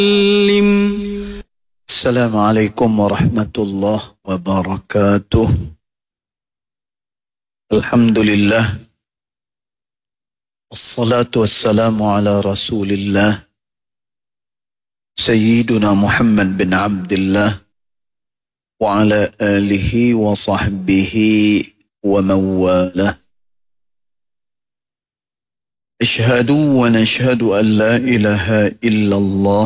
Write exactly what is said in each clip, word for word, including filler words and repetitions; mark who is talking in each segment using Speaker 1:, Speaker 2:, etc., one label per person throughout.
Speaker 1: Assalamualaikum warahmatullahi wabarakatuh. Alhamdulillah. Wassalatu wassalamu ala rasulillah. Sayyiduna Muhammad bin Abdullah. Wa ala alihi wa sahbihi wa mawalah. Ashhadu wa nashhadu an la ilaha illallah.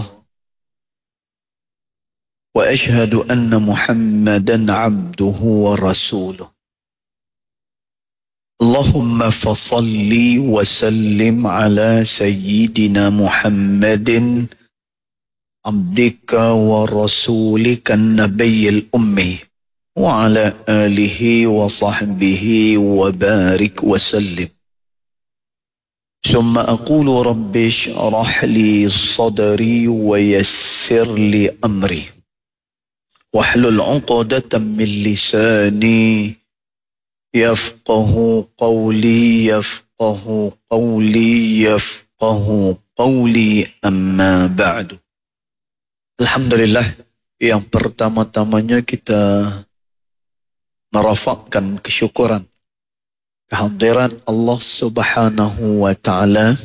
Speaker 1: Wa ashhadu anna Muhammadan abduhu wa rasuluh. Allahumma fasalli wa sallim ala sayyidina Muhammadin abdika wa rasulika nabiyyil ummi wa ala alihi wa sahbihi wa barik wa sallim. ثم أقول رب اشرح لي صدري ويسر لي أمري واحلل عقدة من لساني يفقه قولي يفقه قولي يفقه قولي أما بعد. Alhamdulillah, yang pertama-tamanya kita merafakkan kesyukuran kehadiran Allah Subhanahu wa Ta'ala,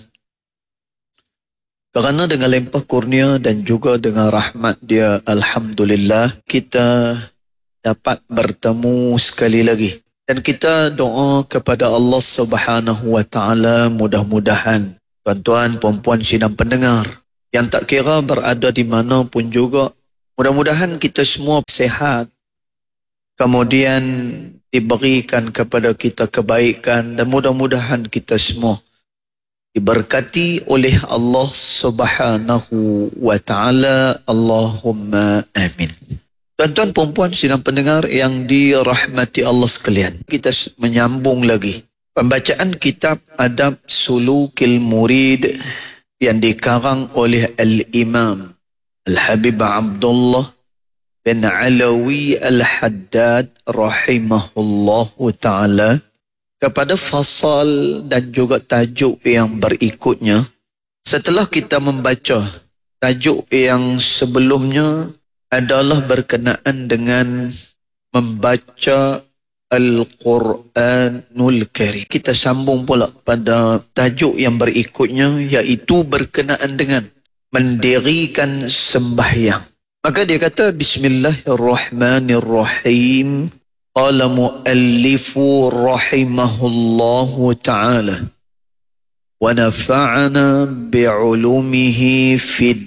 Speaker 1: kerana dengan limpah kurnia dan juga dengan rahmat Dia, alhamdulillah kita dapat bertemu sekali lagi. Dan kita doa kepada Allah Subhanahu wa Ta'ala, mudah-mudahan tuan-tuan, puan-puan sidang pendengar yang tak kira berada di mana pun juga, mudah-mudahan kita semua sihat, kemudian diberikan kepada kita kebaikan, dan mudah-mudahan kita semua diberkati oleh Allah Subhanahu wa Ta'ala. Allahumma amin. Tuan-tuan, perempuan sidang pendengar yang dirahmati Allah sekalian, kita menyambung lagi pembacaan kitab Adab Sulukil Murid yang dikarang oleh Al-Imam Al-Habib Abdullah bin Alawi Al-Haddad rahimahullahu ta'ala, kepada fasal dan juga tajuk yang berikutnya. Setelah kita membaca tajuk yang sebelumnya adalah berkenaan dengan membaca Al-Quranul Karim, kita sambung pula pada tajuk yang berikutnya, iaitu berkenaan dengan mendirikan sembahyang. Maka dia kata Bismillahirrahmanirrahim. Qala muallifu rahimahullahu ta'ala wa nafa'ana bi'ulumihi fid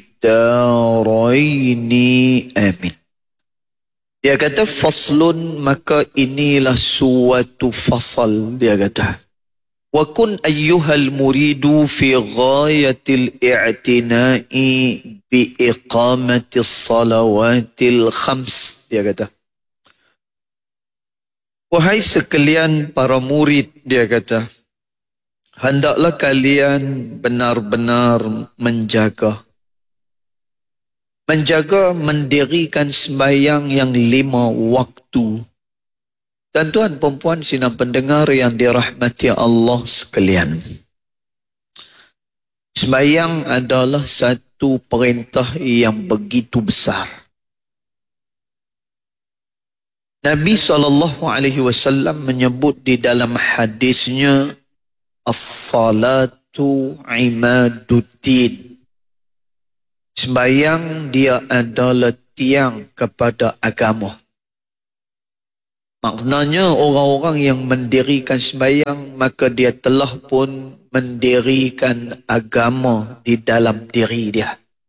Speaker 1: daraini amin. Dia kata faslun, maka inilah suatu fasal. Dia kata wa kun ayyuhal muridu fi ghayatil i'tina'i bi iqamatis salawatil khams. Dia kata, wahai sekalian para murid, dia kata, hendaklah kalian benar-benar menjaga menjaga mendirikan sembahyang yang lima waktu. Dan tuan perempuan sidang pendengar yang dirahmati Allah sekalian, sembahyang adalah satu perintah yang begitu besar. Nabi sallallahu alaihi wasallam menyebut di dalam hadisnya, as-salatu imaduddin. Sembahyang dia adalah tiang kepada agama. Maknanya orang-orang yang mendirikan sembahyang, maka dia telah pun mendirikan agama di dalam diri dia.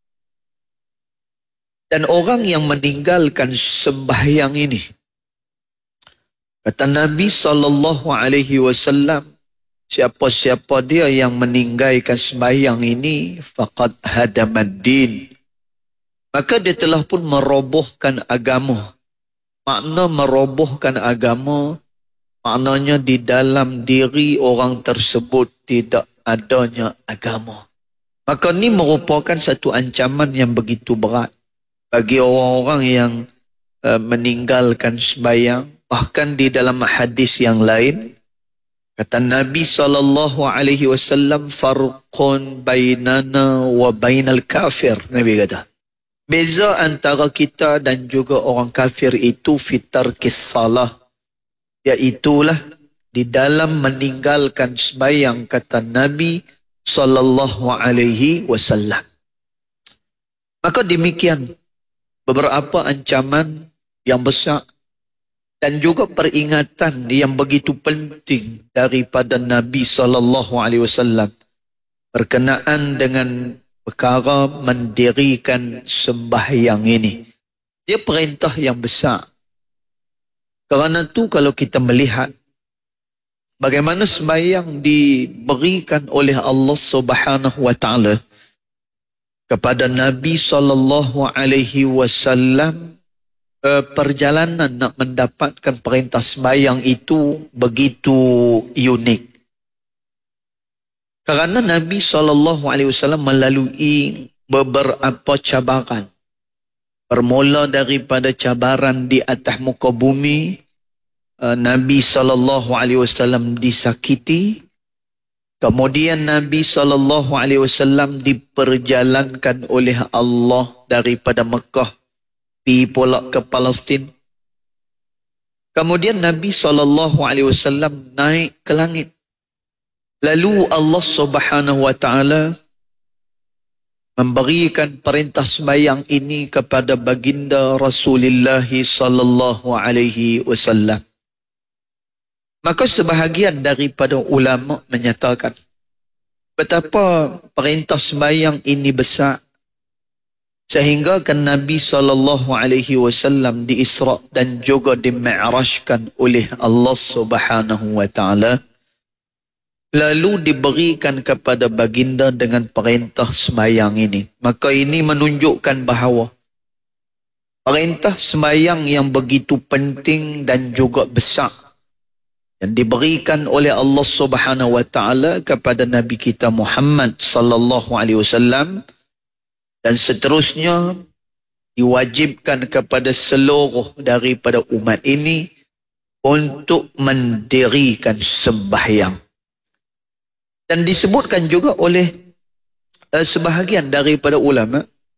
Speaker 1: Dan orang yang meninggalkan sembahyang ini, kata Nabi sallallahu alaihi wasallam, siapa-siapa dia yang meninggalkan sembahyang ini, faqad hadamad din, maka dia telah pun merobohkan agama. Makna merobohkan agama, maknanya di dalam diri orang tersebut tidak adanya agama. Maka ini merupakan satu ancaman yang begitu berat bagi orang-orang yang uh, meninggalkan sembahyang. Bahkan di dalam hadis yang lain, kata Nabi sallallahu alaihi wasallam, farqun bainana wa bainal kafir. Nabi kata, Beza antara kita dan juga orang kafir itu fitar kissalah, iaitulah di dalam meninggalkan sembahyang, kata Nabi sallallahu alaihi wasallam. Maka demikian beberapa ancaman yang besar dan juga peringatan yang begitu penting daripada Nabi sallallahu alaihi wasallam berkenaan dengan perkara mendirikan sembahyang ini. Dia perintah yang besar. Kerana tu kalau kita melihat bagaimana sembahyang diberikan oleh Allah Subhanahu wa taala kepada Nabi sallallahu alaihi wasallam, perjalanan nak mendapatkan perintah sembahyang itu begitu unik. Kerana Nabi sallallahu alaihi wasallam melalui beberapa cabaran. Bermula daripada cabaran di atas muka bumi, Nabi sallallahu alaihi wasallam disakiti. Kemudian Nabi sallallahu alaihi wasallam diperjalankan oleh Allah daripada Mekah pergi pula ke Palestin. Kemudian Nabi sallallahu alaihi wasallam naik ke langit. Lalu Allah Subhanahu wa taala memberikan perintah sembahyang ini kepada baginda Rasulullah sallallahu alaihi wasallam. Maka sebahagian daripada ulama menyatakan betapa perintah sembahyang ini besar sehingga kan Nabi sallallahu alaihi wasallam di-Isra' dan juga di-Mi'rajkan oleh Allah Subhanahu wa taala, lalu diberikan kepada baginda dengan perintah sembahyang ini. Maka ini menunjukkan bahawa perintah sembahyang yang begitu penting dan juga besar yang diberikan oleh Allah Subhanahu wa taala kepada Nabi kita Muhammad sallallahu alaihi wasallam dan seterusnya diwajibkan kepada seluruh daripada umat ini untuk mendirikan sembahyang. Dan disebutkan juga oleh uh, sebahagian daripada ulama,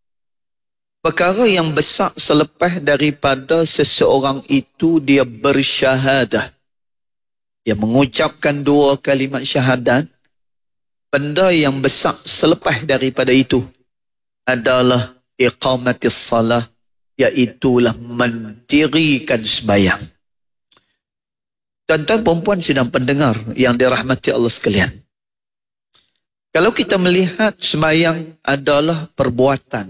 Speaker 1: perkara yang besar selepas daripada seseorang itu dia bersyahadah, dia mengucapkan dua kalimat syahadat, benda yang besar selepas daripada itu adalah iqamatis salah, iaitulah mendirikan sembahyang. Tuan-tuan perempuan sedang pendengar yang dirahmati Allah sekalian, kalau kita melihat sembahyang adalah perbuatan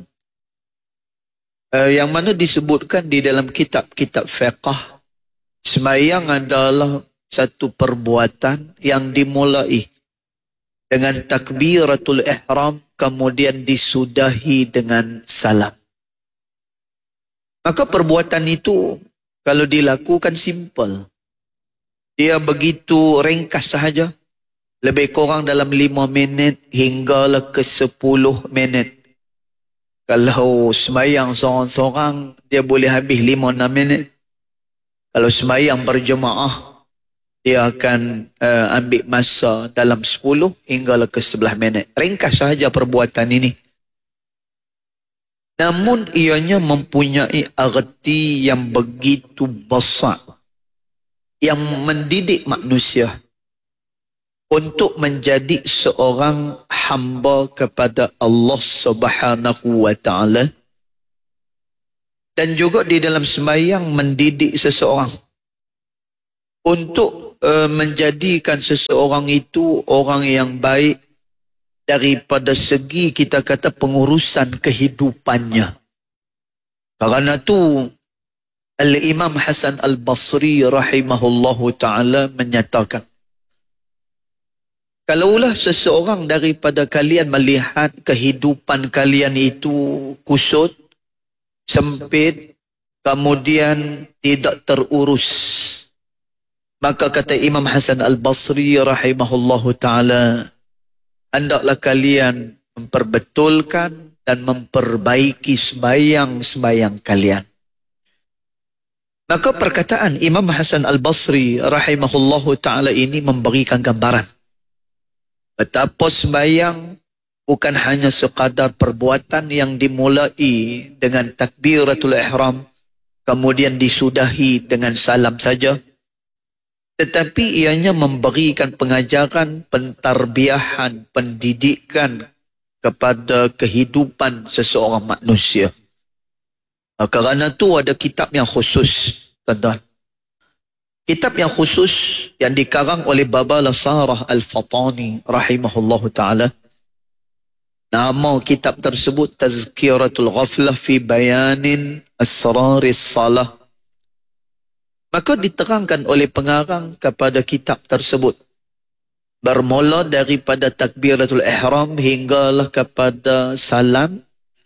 Speaker 1: uh, yang mana disebutkan di dalam kitab-kitab fiqh, sembahyang adalah satu perbuatan yang dimulai dengan takbiratul ihram kemudian disudahi dengan salam. Maka perbuatan itu kalau dilakukan simple, dia begitu ringkas sahaja, lebih kurang dalam lima minit hinggalah ke sepuluh minit. Kalau sembahyang seorang-seorang, dia boleh habis lima enam minit. Kalau sembahyang berjemaah, dia akan uh, ambil masa dalam sepuluh hinggalah ke sebelas minit. Ringkas sahaja perbuatan ini. Namun ianya mempunyai arti yang begitu besar, yang mendidik manusia untuk menjadi seorang hamba kepada Allah Subhanahu wa taala, dan juga di dalam sembahyang mendidik seseorang untuk uh, menjadikan seseorang itu orang yang baik daripada segi kita kata pengurusan kehidupannya. Karena itu Al-Imam Hasan Al-Basri rahimahullahu ta'ala menyatakan, kalaulah seseorang daripada kalian melihat kehidupan kalian itu kusut, sempit, kemudian tidak terurus, maka kata Imam Hasan Al-Basri rahimahullahu ta'ala, hendaklah kalian memperbetulkan dan memperbaiki sembahyang-sembahyang kalian. Maka perkataan Imam Hasan Al-Basri rahimahullahu ta'ala ini memberikan gambaran betapa sembahyang bukan hanya sekadar perbuatan yang dimulai dengan takbiratul ihram, kemudian disudahi dengan salam saja, tetapi ianya memberikan pengajaran, pentarbiahan, pendidikan kepada kehidupan seseorang manusia. Kerana itu ada kitab yang khusus, tuan-tuan. Kitab yang khusus yang dikarang oleh Baba Lasarah Al-Fatani rahimahullahu ta'ala. Nama kitab tersebut Tazkiratul Ghaflah fi Bayanin Asraris Salah. Maka diterangkan oleh pengarang kepada kitab tersebut, bermula daripada takbiratul ihram hinggalah kepada salam,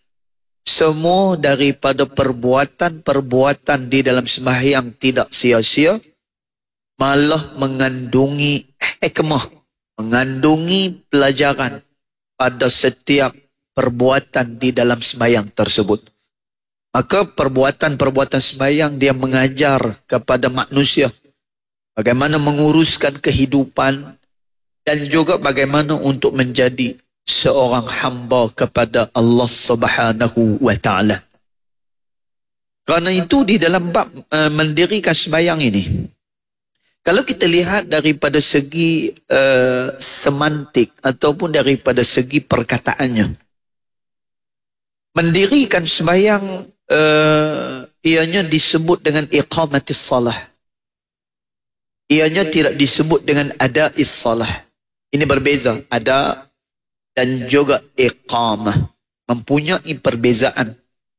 Speaker 1: semua daripada perbuatan-perbuatan di dalam sembahyang tidak sia-sia, malah mengandungi hikmah, mengandungi pelajaran pada setiap perbuatan di dalam sembahyang tersebut. Maka perbuatan-perbuatan sembahyang dia mengajar kepada manusia bagaimana menguruskan kehidupan dan juga bagaimana untuk menjadi seorang hamba kepada Allah Subhanahu wa ta'ala. Kerana itu di dalam bab uh, mendirikan sembahyang ini, kalau kita lihat daripada segi uh, semantik ataupun daripada segi perkataannya, mendirikan sembahyang Uh, ianya disebut dengan iqamatis salah. Ianya tidak disebut dengan ada'is salah. Ini berbeza. Ada dan juga iqamah. Mempunyai perbezaan.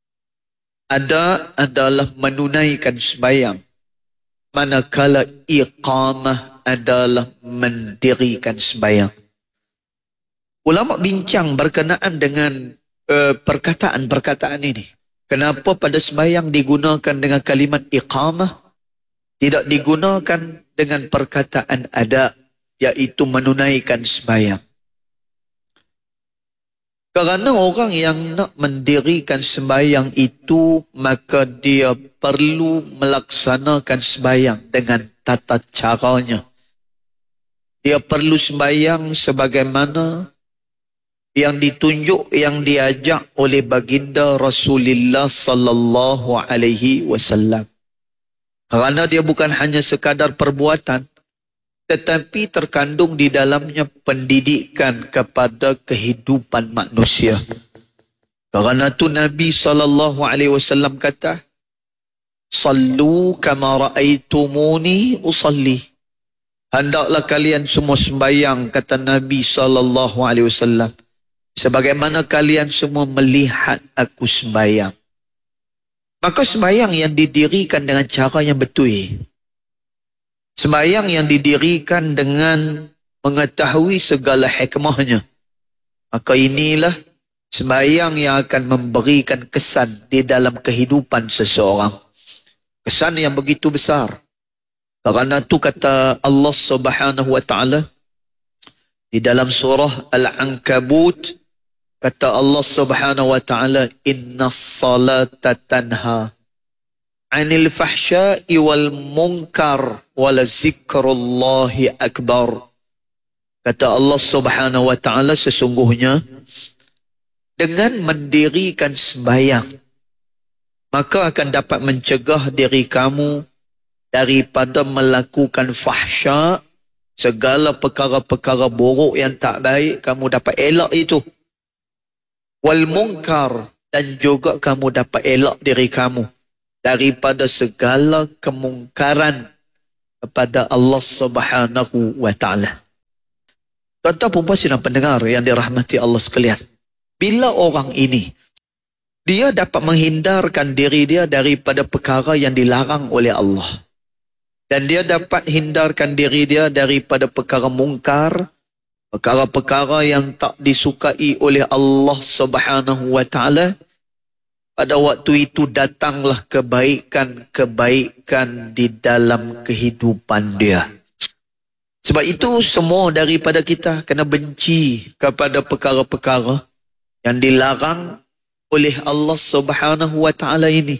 Speaker 1: Ada adalah menunaikan sembahyang, manakala iqamah adalah mendirikan sembahyang. Ulama bincang berkenaan dengan uh, perkataan-perkataan ini. Kenapa pada sembahyang digunakan dengan kalimat iqamah, tidak digunakan dengan perkataan ada, iaitu menunaikan sembahyang? Kerana orang yang nak mendirikan sembahyang itu, maka dia perlu melaksanakan sembahyang dengan tata caranya. Dia perlu sembahyang sebagaimana yang ditunjuk, yang diajak oleh baginda Rasulullah sallallahu alaihi wasallam. Kerana dia bukan hanya sekadar perbuatan, tetapi terkandung di dalamnya pendidikan kepada kehidupan manusia. Kerana itu Nabi sallallahu alaihi wasallam kata, "Sallu kama ra'aitumuni usalli." Hendaklah kalian semua sembahyang, kata Nabi sallallahu alaihi wasallam, sebagaimana kalian semua melihat aku sembahyang. Maka sembahyang yang didirikan dengan cara yang betul, sembahyang yang didirikan dengan mengetahui segala hikmahnya, maka inilah sembahyang yang akan memberikan kesan di dalam kehidupan seseorang. Kesan yang begitu besar. Kerana itu kata Allah Subhanahu wa ta'ala di dalam surah Al-Ankabut, kata Allah Subhanahu wa ta'ala, "Innas salata tanha 'anil fahsya'i wal munkar wala zikrullahi akbar." Kata Allah Subhanahu wa ta'ala, sesungguhnya dengan mendirikan sembahyang, maka akan dapat mencegah diri kamu daripada melakukan fahsya, segala perkara-perkara buruk yang tak baik, kamu dapat elak itu. Wal munkar, dan juga kamu dapat elak diri kamu daripada segala kemungkaran kepada Allah Subhanahu wa ta'ala. Tuan-tuan perempuan sidang pendengar yang dirahmati Allah sekalian, bila orang ini dia dapat menghindarkan diri dia daripada perkara yang dilarang oleh Allah, dan dia dapat hindarkan diri dia daripada perkara mungkar, perkara-perkara yang tak disukai oleh Allah Subhanahu wa ta'ala, pada waktu itu datanglah kebaikan-kebaikan di dalam kehidupan dia. Sebab itu semua daripada kita kena benci kepada perkara-perkara yang dilarang oleh Allah Subhanahu wa ta'ala ini.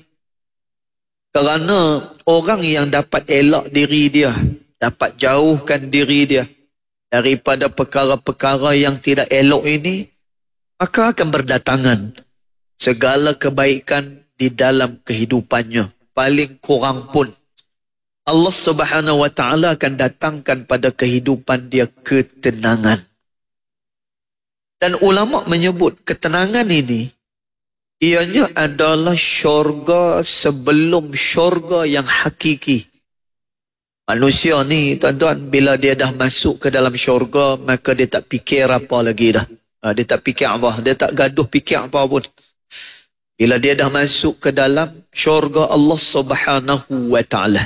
Speaker 1: Kerana orang yang dapat elak diri dia, dapat jauhkan diri dia daripada perkara-perkara yang tidak elok ini, maka akan berdatangan segala kebaikan di dalam kehidupannya. Paling kurang pun Allah Subhanahu wa taala akan datangkan pada kehidupan dia ketenangan. Dan ulama menyebut ketenangan ini ianya adalah syurga sebelum syurga yang hakiki. Manusia ni tuan-tuan, bila dia dah masuk ke dalam syurga, maka dia tak fikir apa lagi dah. Ha, dia tak fikir apa, dia tak gaduh fikir apa pun. Bila dia dah masuk ke dalam syurga Allah Subhanahu wa taala.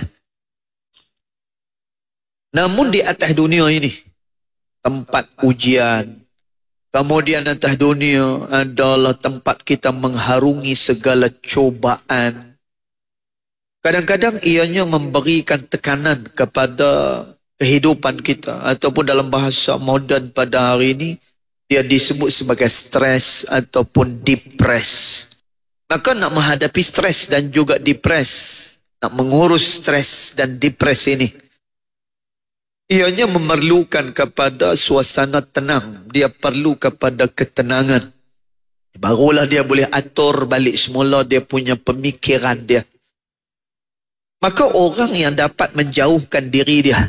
Speaker 1: Namun di atas dunia ini, tempat ujian, kemudian atas dunia adalah tempat kita mengharungi segala cobaan. Kadang-kadang ianya memberikan tekanan kepada kehidupan kita, ataupun dalam bahasa moden pada hari ini, dia disebut sebagai stres ataupun depres. Maka nak menghadapi stres dan juga depres, nak mengurus stres dan depres ini, ianya memerlukan kepada suasana tenang. Dia perlu kepada ketenangan. Barulah dia boleh atur balik semula dia punya pemikiran dia. Maka orang yang dapat menjauhkan diri dia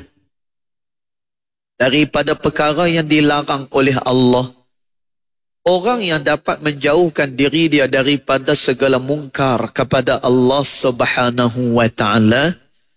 Speaker 1: daripada perkara yang dilarang oleh Allah, orang yang dapat menjauhkan diri dia daripada segala mungkar kepada Allah Subhanahu wa taala,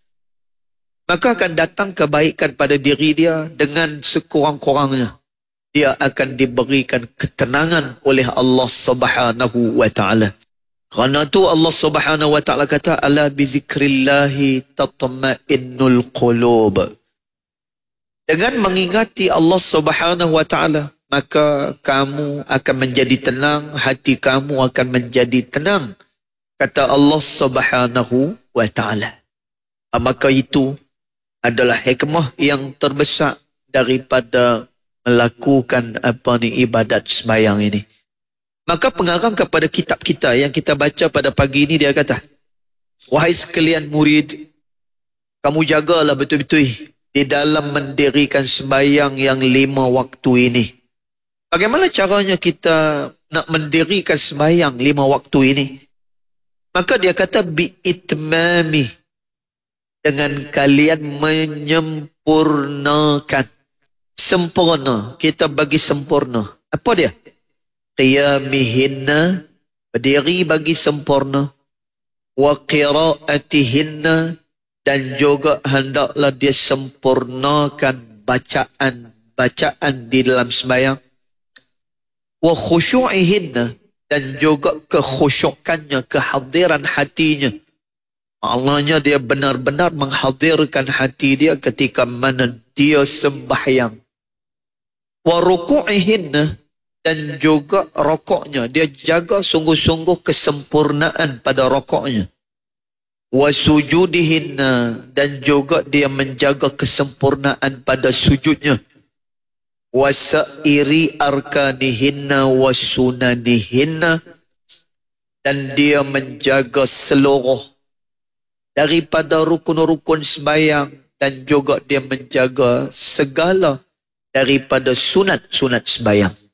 Speaker 1: maka akan datang kebaikan pada diri dia dengan sekurang-kurangnya. Dia akan diberikan ketenangan oleh Allah Subhanahu wa taala. Kerana tu Allah Subhanahu wa taala kata, ala bizikrillahi tatma'innul qulub. Dengan mengingati Allah Subhanahu wa taala, maka kamu akan menjadi tenang, hati kamu akan menjadi tenang, kata Allah Subhanahu wa taala. Maka itu adalah hikmah yang terbesar daripada melakukan apa ni ibadat sembahyang ini. Maka pengarang kepada kitab kita yang kita baca pada pagi ini, dia kata, wahai sekalian murid, kamu jagalah betul-betul di dalam mendirikan sembahyang yang lima waktu ini. Bagaimana caranya kita nak mendirikan sembahyang lima waktu ini? Maka dia kata, bi'itmami, dengan kalian menyempurnakan. Sempurna, kita bagi sempurna. Apa dia? Qiyamihinna, berdiri bagi sempurna. Wa qiraatihinna, dan juga hendaklah dia sempurnakan bacaan-bacaan di dalam sembahyang. Wa khusyu'ihinna, dan juga kekhusyukannya, kehadiran hatinya. Maknanya dia benar-benar menghadirkan hati dia ketika mana dia sembahyang. Wa ruku'ihinna, dan juga rokoknya. Dia jaga sungguh-sungguh kesempurnaan pada rokoknya. Wa sujudihinna, dan juga dia menjaga kesempurnaan pada sujudnya. Wa sa'iri arkanihinna wa sunanihinna, dan dia menjaga seluruh daripada rukun-rukun sembahyang, dan juga dia menjaga segala daripada sunat-sunat sembahyang.